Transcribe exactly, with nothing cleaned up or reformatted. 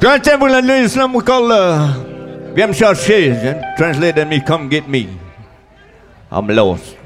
Translate bulan ni Islam kala. Vem kör tjej? Translate me come get me. I'm lost.